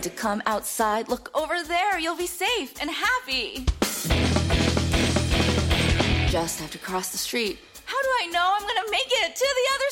need to come outside. Look over there. You'll be safe and happy. Just have to cross the street. How do I know I'm gonna make it to the other